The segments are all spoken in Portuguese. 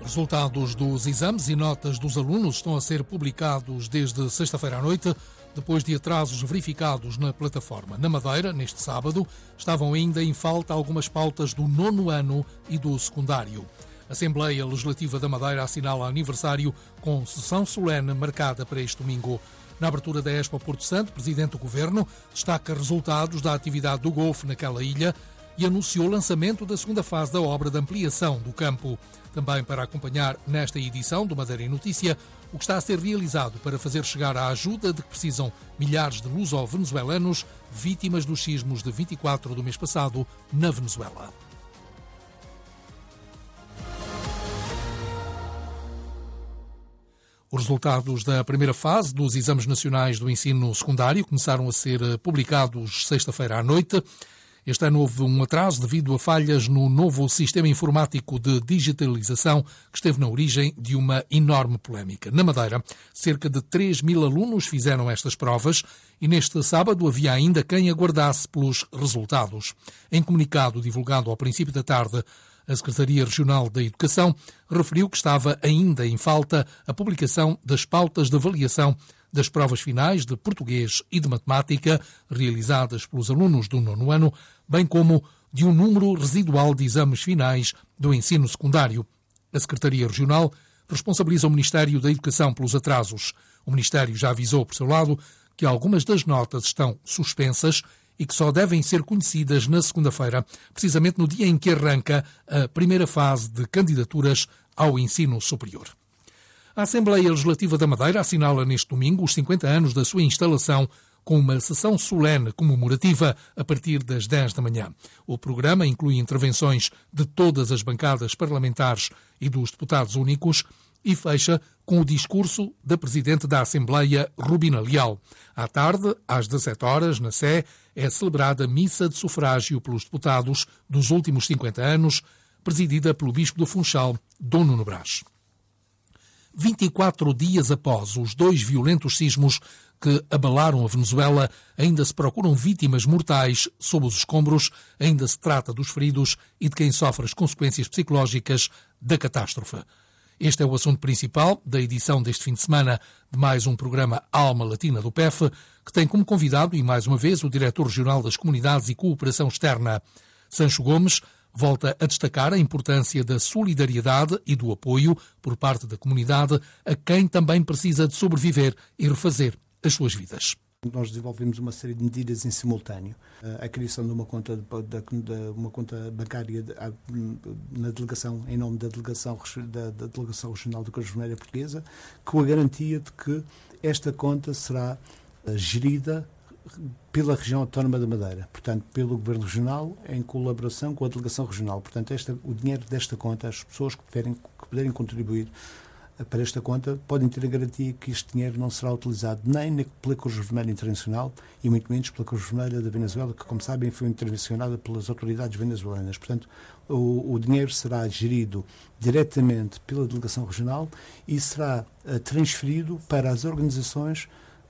Resultados dos exames e notas dos alunos estão a ser publicados desde sexta-feira à noite, depois de atrasos verificados na plataforma. Na Madeira, neste sábado, estavam ainda em falta algumas pautas do 9º ano e do secundário. A Assembleia Legislativa da Madeira assinala aniversário com sessão solene marcada para este domingo. Na abertura da Expo Porto Santo, o Presidente do Governo destaca resultados da atividade do golfe naquela ilha e anunciou o lançamento da segunda fase da obra de ampliação do campo. Também para acompanhar nesta edição do Madeira em Notícia o que está a ser realizado para fazer chegar a ajuda de que precisam milhares de luso-venezuelanos vítimas dos sismos de 24 do mês passado na Venezuela. Os resultados da primeira fase dos exames nacionais do ensino secundário começaram a ser publicados sexta-feira à noite. Este ano houve um atraso devido a falhas no novo sistema informático de digitalização que esteve na origem de uma enorme polémica. Na Madeira, cerca de 3.000 alunos fizeram estas provas e neste sábado havia ainda quem aguardasse pelos resultados. Em comunicado divulgado ao princípio da tarde, a Secretaria Regional da Educação referiu que estava ainda em falta a publicação das pautas de avaliação das provas finais de português e de matemática realizadas pelos alunos do 9º ano, bem como de um número residual de exames finais do ensino secundário. A Secretaria Regional responsabiliza o Ministério da Educação pelos atrasos. O Ministério já avisou, por seu lado, que algumas das notas estão suspensas e que só devem ser conhecidas na segunda-feira, precisamente no dia em que arranca a primeira fase de candidaturas ao ensino superior. A Assembleia Legislativa da Madeira assinala neste domingo os 50 anos da sua instalação com uma sessão solene comemorativa a partir das 10 da manhã. O programa inclui intervenções de todas as bancadas parlamentares e dos deputados únicos e fecha com o discurso da Presidente da Assembleia, Rubina Leal. À tarde, às 17 horas, na Sé, é celebrada missa de sufrágio pelos deputados dos últimos 50 anos, presidida pelo Bispo do Funchal, Dom Nuno Brás. 24 dias após os 2 violentos sismos que abalaram a Venezuela, ainda se procuram vítimas mortais sob os escombros, ainda se trata dos feridos e de quem sofre as consequências psicológicas da catástrofe. Este é o assunto principal da edição deste fim de semana de mais um programa Alma Latina do PEF, que tem como convidado, e mais uma vez, o Diretor Regional das Comunidades e Cooperação Externa. Sancho Gomes volta a destacar a importância da solidariedade e do apoio por parte da comunidade a quem também precisa de sobreviver e refazer as suas vidas. Nós desenvolvemos uma série de medidas em simultâneo. A criação de uma conta bancária na delegação, em nome da delegação regional da Cruz Vermelha Portuguesa, com a garantia de que esta conta será gerida pela região autónoma da Madeira, portanto, pelo Governo Regional, em colaboração com a Delegação Regional. Portanto, o dinheiro desta conta, as pessoas que puderem contribuir para esta conta, podem ter a garantia que este dinheiro não será utilizado nem pela Cruz Vermelha Internacional e muito menos pela Cruz Vermelha da Venezuela, que, como sabem, foi intervencionada pelas autoridades venezuelanas. Portanto, o dinheiro será gerido diretamente pela Delegação Regional e será transferido para as organizações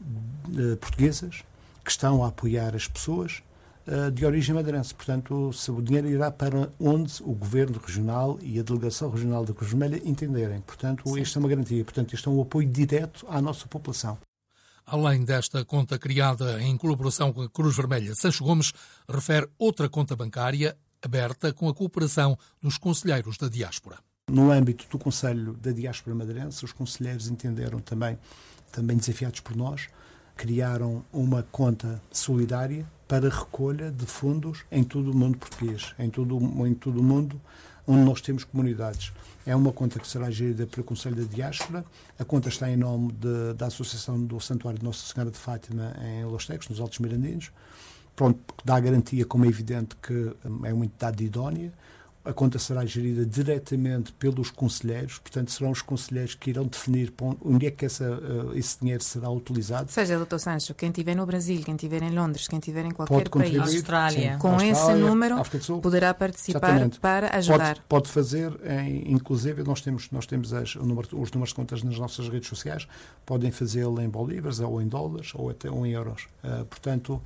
portuguesas que estão a apoiar as pessoas de origem madeirense. Portanto, o dinheiro irá para onde o Governo Regional e a Delegação Regional da Cruz Vermelha entenderem. Portanto, esta é uma garantia. Portanto, este é um apoio direto à nossa população. Além desta conta criada em colaboração com a Cruz Vermelha, Sancho Gomes refere outra conta bancária aberta com a cooperação dos conselheiros da diáspora. No âmbito do Conselho da Diáspora Madeirense, os conselheiros entenderam também desafiados por nós, criaram uma conta solidária para recolha de fundos em todo o mundo português, em todo o mundo onde nós temos comunidades. É uma conta que será gerida pelo Conselho da Diáspora. A conta está em nome da Associação do Santuário de Nossa Senhora de Fátima em Los Tecos, nos Altos Mirandinos. Pronto, dá a garantia, como é evidente, que é uma entidade idónea. A conta será gerida diretamente pelos conselheiros, portanto serão os conselheiros que irão definir onde é que esse dinheiro será utilizado. Ou seja, Dr. Sancho, quem estiver no Brasil, quem estiver em Londres, quem estiver em qualquer país, Austrália, com esse número poderá participar. Exatamente. Para ajudar. Pode fazer, inclusive nós temos os números de contas nas nossas redes sociais, podem fazê-lo em bolívares, ou em dólares, ou até em euros. Portanto,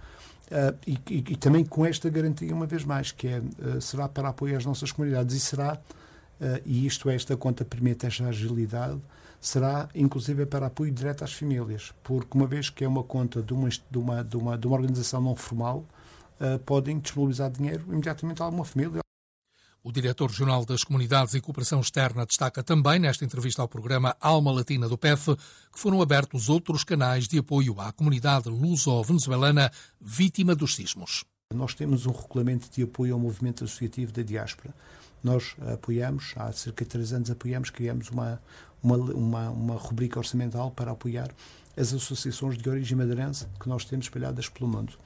e também com esta garantia, uma vez mais, que será para apoiar as nossas comunidades e será e esta conta permite esta agilidade, será inclusive para apoio direto às famílias, porque uma vez que é uma conta de uma organização não formal, podem disponibilizar dinheiro imediatamente a alguma família. O diretor regional das Comunidades e Cooperação Externa destaca também, nesta entrevista ao programa Alma Latina do PEF, que foram abertos outros canais de apoio à comunidade luso-venezuelana vítima dos sismos. Nós temos um regulamento de apoio ao movimento associativo da diáspora. Nós apoiamos, há cerca de 3 anos criamos uma rubrica orçamental para apoiar as associações de origem madeirense que nós temos espalhadas pelo mundo.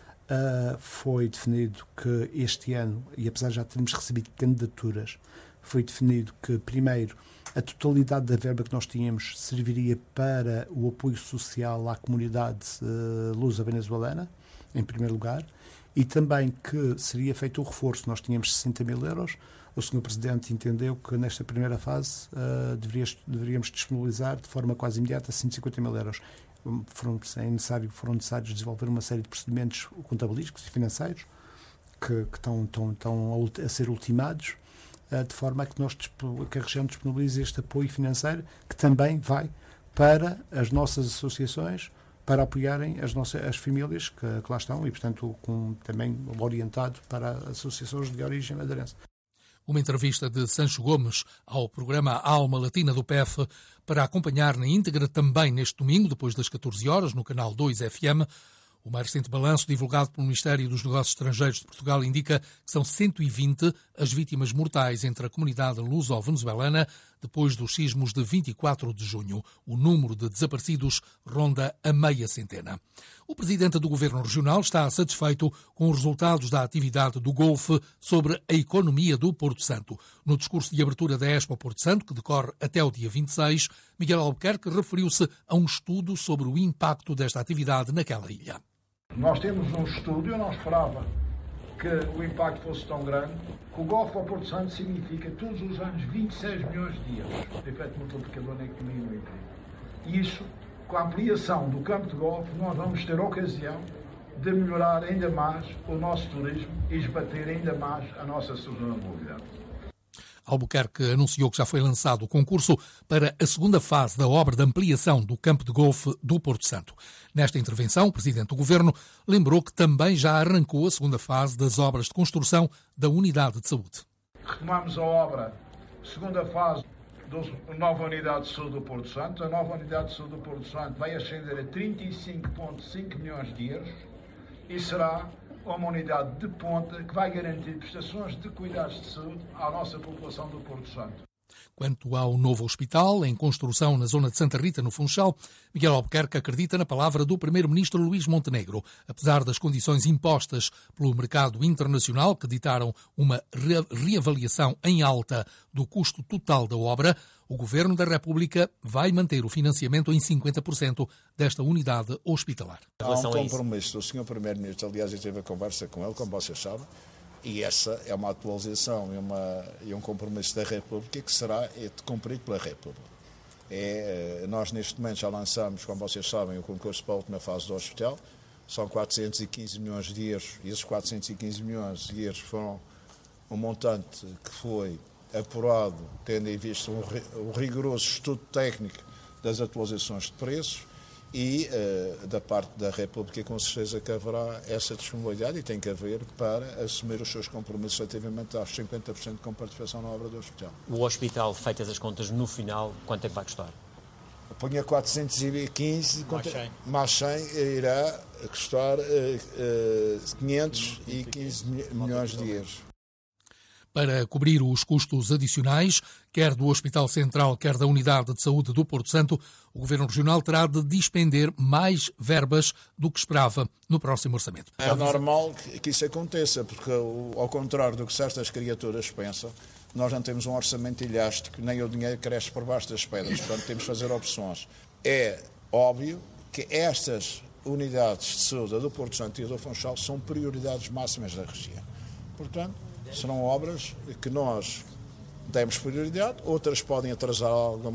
Foi definido que este ano, e apesar de já termos recebido candidaturas, foi definido que, primeiro, a totalidade da verba que nós tínhamos serviria para o apoio social à comunidade luso-venezuelana, em primeiro lugar, e também que seria feito o reforço. Nós tínhamos 60 mil euros. O Sr. Presidente entendeu que nesta primeira fase deveríamos disponibilizar de forma quase imediata 150 mil euros. Foram necessários desenvolver uma série de procedimentos contabilísticos e financeiros que estão a ser ultimados, de forma a que a região disponibilize este apoio financeiro, que também vai para as nossas associações, para apoiarem as famílias que lá estão e, portanto, também orientado para associações de origem madeirense. Uma entrevista de Sancho Gomes ao programa Alma Latina do PEF para acompanhar na íntegra também neste domingo, depois das 14 horas, no canal 2 FM. O mais recente balanço divulgado pelo Ministério dos Negócios Estrangeiros de Portugal indica que são 120 as vítimas mortais entre a comunidade luso-venezuelana depois dos sismos de 24 de junho. O número de desaparecidos ronda a meia centena. O presidente do Governo Regional está satisfeito com os resultados da atividade do Golfe sobre a economia do Porto Santo. No discurso de abertura da Expo Porto Santo, que decorre até o dia 26, Miguel Albuquerque referiu-se a um estudo sobre o impacto desta atividade naquela ilha. Nós temos um estudo, eu não esperava que o impacto fosse tão grande, que o Golfo ao Porto Santo significa todos os anos 26 milhões de euros de efeito multiplicador na economia e no emprego. E isso, com a ampliação do campo de golfe, nós vamos ter a ocasião de melhorar ainda mais o nosso turismo e esbater ainda mais a nossa sustentabilidade. Albuquerque anunciou que já foi lançado o concurso para a segunda fase da obra de ampliação do campo de golfe do Porto Santo. Nesta intervenção, o Presidente do Governo lembrou que também já arrancou a segunda fase das obras de construção da Unidade de Saúde. Retomamos a obra, segunda fase da nova Unidade de Saúde do Porto Santo. A nova Unidade de Saúde do Porto Santo vai ascender a 35,5 milhões de euros e será uma unidade de ponta que vai garantir prestações de cuidados de saúde à nossa população do Porto Santo. Quanto ao novo hospital, em construção na zona de Santa Rita, no Funchal, Miguel Albuquerque acredita na palavra do Primeiro-Ministro Luís Montenegro. Apesar das condições impostas pelo mercado internacional, que ditaram uma reavaliação em alta do custo total da obra, o Governo da República vai manter o financiamento em 50% desta unidade hospitalar. Há um compromisso do Sr. Primeiro-Ministro, aliás, eu tive a conversa com ele, como vocês sabem, e essa é uma atualização e um compromisso da República que será cumprido pela República. Nós, neste momento, já lançamos, como vocês sabem, o concurso para a última fase do hospital. São 415 milhões de euros, e esses 415 milhões de euros foram um montante que foi apurado, tendo em vista um rigoroso estudo técnico das atualizações de preços, e da parte da República, com certeza que haverá essa disponibilidade e tem que haver para assumir os seus compromissos relativamente aos 50% com participação na obra do hospital. O hospital, feitas as contas, no final, quanto é que vai custar? Ponha 415, mais 100 irá custar 515 milhões de euros. Para cobrir os custos adicionais, quer do Hospital Central, quer da Unidade de Saúde do Porto Santo, o Governo Regional terá de despender mais verbas do que esperava no próximo orçamento. É normal que isso aconteça, porque, ao contrário do que certas criaturas pensam, nós não temos um orçamento elástico, nem o dinheiro cresce por baixo das pedras, portanto temos de fazer opções. É óbvio que estas unidades de saúde do Porto Santo e do Funchal são prioridades máximas da região. Portanto, serão obras que nós demos prioridade, outras podem atrasar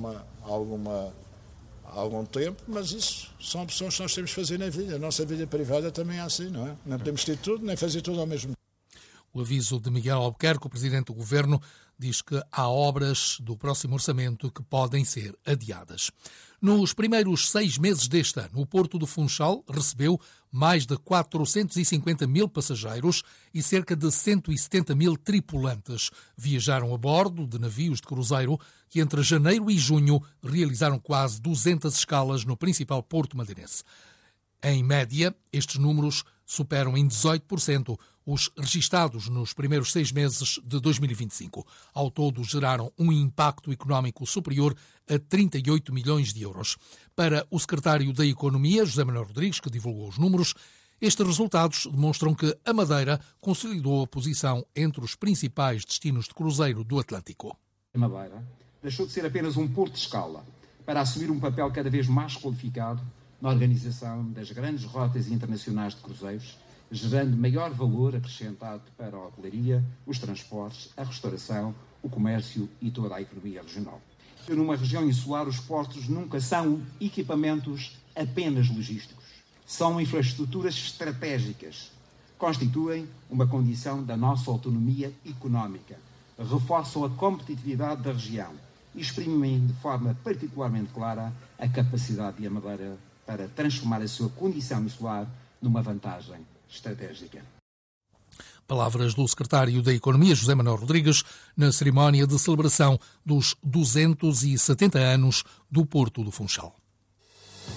algum tempo, mas isso são opções que nós temos de fazer na vida. A nossa vida privada também é assim, não é? Não podemos ter tudo, nem fazer tudo ao mesmo tempo. O aviso de Miguel Albuquerque, o Presidente do Governo, diz que há obras do próximo orçamento que podem ser adiadas. Nos primeiros 6 meses deste ano, o Porto do Funchal recebeu mais de 450 mil passageiros e cerca de 170 mil tripulantes. Viajaram a bordo de navios de cruzeiro que entre janeiro e junho realizaram quase 200 escalas no principal porto madeirense. Em média, estes números superam em 18% os registados nos primeiros 6 meses de 2025. Ao todo, geraram um impacto económico superior a 38 milhões de euros. Para o secretário da Economia, José Manuel Rodrigues, que divulgou os números, estes resultados demonstram que a Madeira consolidou a posição entre os principais destinos de cruzeiro do Atlântico. A Madeira deixou de ser apenas um porto de escala para assumir um papel cada vez mais qualificado na organização das grandes rotas internacionais de cruzeiros, gerando maior valor acrescentado para a hotelaria, os transportes, a restauração, o comércio e toda a economia regional. Numa região insular, os portos nunca são equipamentos apenas logísticos. São infraestruturas estratégicas. Constituem uma condição da nossa autonomia económica. Reforçam a competitividade da região e exprimem de forma particularmente clara a capacidade da Madeira para transformar a sua condição insular numa vantagem estratégica. Palavras do secretário da Economia, José Manuel Rodrigues, na cerimónia de celebração dos 270 anos do Porto do Funchal.